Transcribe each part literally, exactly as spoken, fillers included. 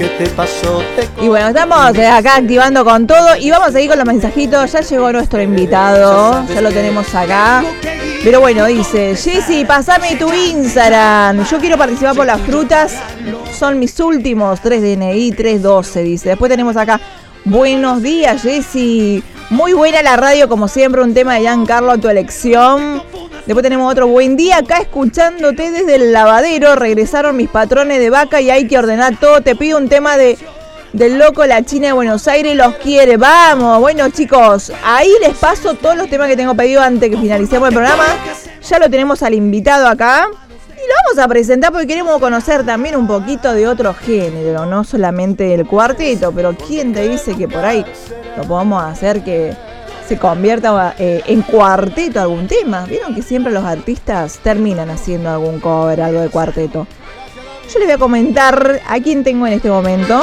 ¿Qué te pasó? Te Y bueno, estamos eh, acá activando con todo y vamos a seguir con los mensajitos. Ya llegó nuestro invitado, ya lo tenemos acá. Pero bueno, dice, Jessy, pasame tu Instagram. Yo quiero participar por las frutas. Son mis últimos tres D N I, tres doce, dice. Después tenemos acá, buenos días, Jessy. Muy buena la radio, como siempre, un tema de Giancarlo a tu elección. Después tenemos otro, buen día, acá escuchándote desde el lavadero. Regresaron mis patrones de vaca y hay que ordenar todo. Te pido un tema de del loco La China de Buenos Aires, los quiere. Vamos, bueno chicos, ahí les paso todos los temas que tengo pedido antes que finalicemos el programa. Ya lo tenemos al invitado acá. Y lo vamos a presentar porque queremos conocer también un poquito de otro género, no solamente el cuarteto, pero ¿quién te dice que por ahí lo podamos hacer que se convierta eh, en cuarteto algún tema? Vieron que siempre los artistas terminan haciendo algún cover, algo de cuarteto. Yo les voy a comentar a quién tengo en este momento.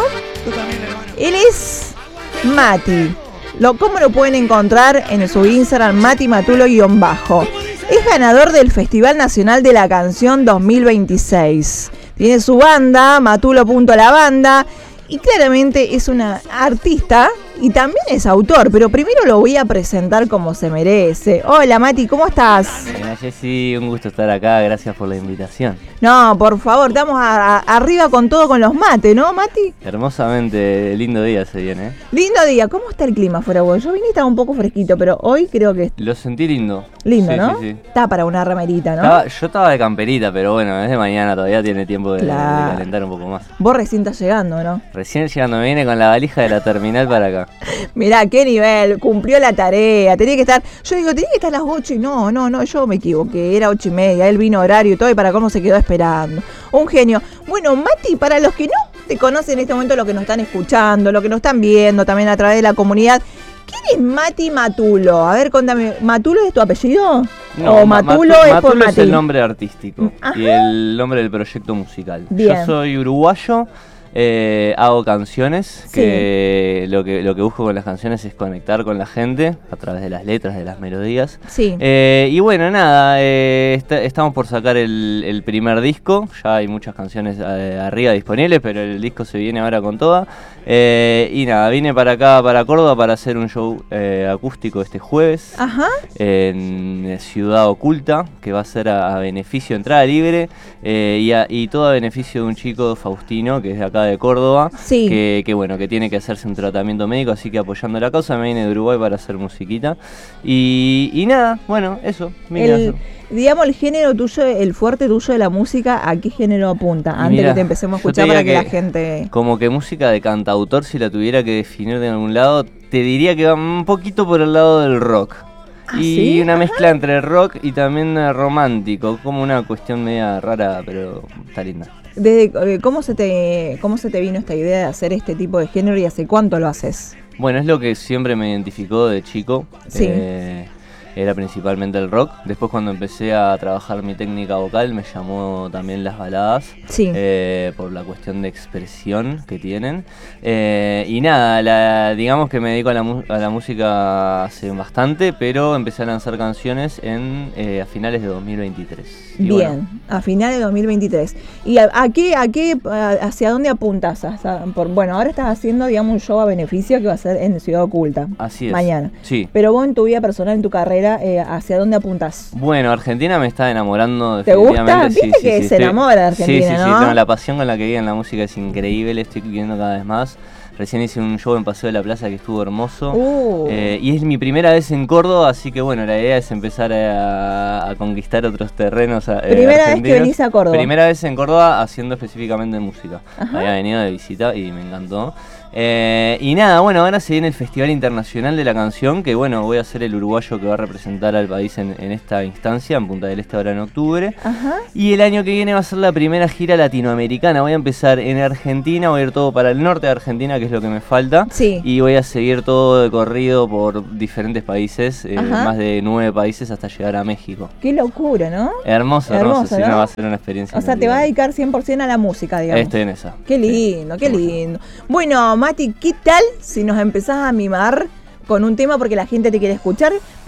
Él es Mati. Lo, ¿Cómo lo pueden encontrar en su Instagram? Mati Matulo-bajo. Es ganador del Festival Nacional de la Canción dos mil veintiséis. Tiene su banda, Matulo punto la banda. Y claramente es una artista y también es autor, pero primero lo voy a presentar como se merece. Hola Mati, ¿cómo estás? Hola Jessy, un gusto estar acá, gracias por la invitación. No, por favor, estamos a, a, arriba con todo con los mates, ¿no Mati? Hermosamente, lindo día se viene, ¿eh? Lindo día, ¿cómo está el clima afuera? Bueno, yo vine y estaba un poco fresquito, pero hoy creo que... Lo sentí lindo. Lindo, sí, ¿no? Sí, sí. Está para una remerita, ¿no? Estaba, yo estaba de camperita, pero bueno, es de mañana, todavía tiene tiempo de, claro. de calentar un poco más. Vos recién estás llegando, ¿no? Recién llegando, me vine con la valija de la terminal para acá. Mirá, qué nivel, cumplió la tarea, tenía que estar, yo digo, tenía que estar a las ocho y no, no, no, yo me equivoqué, era ocho y media, él vino horario y todo y para cómo se quedó esperando. Un genio. Bueno, Mati, para los que no te conocen en este momento, los que nos están escuchando, los que nos están viendo también a través de la comunidad, ¿quién es Mati Matulo? A ver, contame, ¿Matulo es tu apellido? No, ¿O Matulo Matu, es Matulo por Mati? es el nombre artístico. Ajá. Y el nombre del proyecto musical. Bien. Yo soy uruguayo. Eh, hago canciones, que, sí. lo que lo que busco con las canciones es conectar con la gente a través de las letras, de las melodías. Sí. Eh, y bueno, nada, eh, está, estamos por sacar el, el primer disco, ya hay muchas canciones eh, arriba disponibles, pero el disco se viene ahora con toda. Eh, y nada, vine para acá, para Córdoba, para hacer un show eh, acústico este jueves. Ajá. En Ciudad Oculta, que va a ser a, a beneficio, entrada libre, eh, y, a, y todo a beneficio de un chico, Faustino, que es de acá de Córdoba, sí. que, que bueno, que tiene que hacerse un tratamiento médico, así que apoyando la causa me vine de Uruguay para hacer musiquita. Y, y nada, bueno, eso. El, digamos, el género tuyo, el fuerte tuyo de la música, ¿a qué género apunta? Antes Mirá, que te empecemos a escuchar para que, que la gente... Como que música de cantautor, si la tuviera que definir de algún lado, te diría que va un poquito por el lado del rock. ¿Ah, y sí? una mezcla Ajá. entre rock y también romántico, como una cuestión media rara, pero está linda. Desde, ¿cómo, se te, ¿Cómo se te vino esta idea de hacer este tipo de género y hace cuánto lo haces? Bueno, es lo que siempre me identificó de chico. Sí. Eh, era principalmente el rock. Después cuando empecé a trabajar mi técnica vocal me llamó también las baladas, sí. eh, por la cuestión de expresión que tienen. Eh, y nada, la, digamos que me dedico a la, a la música hace bastante, pero empecé a lanzar canciones en eh, a finales de dos mil veintitrés. Y bien, bueno, a finales de dos mil veintitrés. ¿Y a, a qué, a qué, a, hacia dónde apuntas? Hasta, por, bueno, ahora estás haciendo, digamos, un show a beneficio que va a ser en Ciudad Oculta. Así es. Mañana. Sí. Pero vos en tu vida personal, en tu carrera, Eh, ¿hacia dónde apuntás? Bueno, Argentina me está enamorando. ¿Te gusta? Definitivamente. Viste sí, que sí, se estoy... enamora de Argentina, sí, sí, ¿no? Sí, no, la pasión con la que viven la música es increíble, estoy viendo cada vez más. Recién hice un show en Paseo de la Plaza que estuvo hermoso. Uh. Eh, y es mi primera vez en Córdoba, así que bueno, la idea es empezar a, a conquistar otros terrenos. Eh, ¿Primera vez que venís a Córdoba? Primera vez en Córdoba haciendo específicamente música. Ajá. Había venido de visita y me encantó. Eh, y nada, bueno, ahora se viene el Festival Internacional de la Canción, que bueno, voy a ser el uruguayo que va a representar al país en, en esta instancia, en Punta del Este ahora en octubre. Ajá. Y el año que viene va a ser la primera gira latinoamericana. Voy a empezar en Argentina, voy a ir todo para el norte de Argentina, que es lo que me falta. Sí. Y voy a seguir todo de corrido por diferentes países, eh, más de nueve países hasta llegar a México. Qué locura, ¿no? Hermoso, hermoso, hermoso, ¿no? Sí, no, va a ser una experiencia. O sea, te va a dedicar cien por ciento a la música, digamos. Estoy en esa. Qué lindo, sí. qué lindo. Bueno, Mati, ¿qué tal si nos empezás a mimar con un tema porque la gente te quiere escuchar?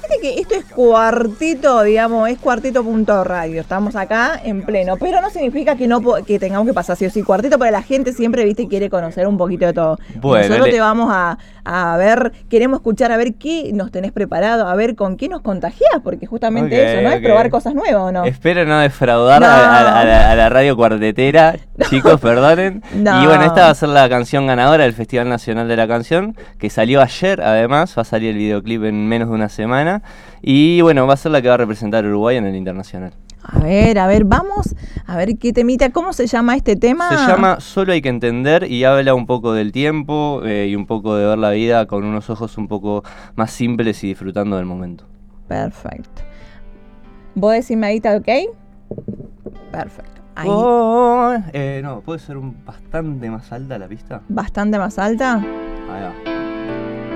Viste que esto es cuartito, digamos, es cuartito punto radio. Estamos acá en pleno, pero no significa que no que tengamos que pasar así o sí cuartito, porque la gente siempre, viste, quiere conocer un poquito de todo. Bueno, nosotros le... te vamos a, a ver, queremos escuchar a ver qué nos tenés preparado, a ver con qué nos contagiás, porque justamente okay, eso, ¿no? Okay. Es probar cosas nuevas, ¿o no? Espero no defraudar no. A, a, a, la, a la radio cuartetera, no. Chicos, perdonen. No. Y bueno, esta va a ser la canción ganadora del Festival Nacional de la Canción, que salió ayer, además, va a salir el videoclip en menos de una semana. Y bueno, va a ser la que va a representar a Uruguay en el internacional. A ver, a ver, vamos a ver qué temita, ¿cómo se llama este tema? Se llama Solo hay que entender y habla un poco del tiempo eh, y un poco de ver la vida con unos ojos un poco más simples y disfrutando del momento. Perfecto. ¿Vos decís, Maguita, ok? Perfecto. Ahí. Oh, eh, no, ¿puede ser un bastante más alta la pista? ¿Bastante más alta? Ahí va.